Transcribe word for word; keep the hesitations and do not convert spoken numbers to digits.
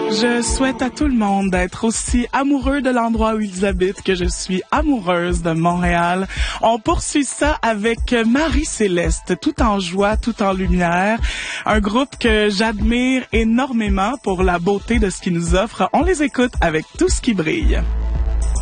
Je souhaite à tout le monde d'être aussi amoureux de l'endroit où ils habitent que je suis amoureuse de Montréal. On poursuit ça avec Marie-Céleste, tout en joie, tout en lumière. Un groupe que j'admire énormément pour la beauté de ce qu'ils nous offrent. On les écoute avec Tout ce qui brille.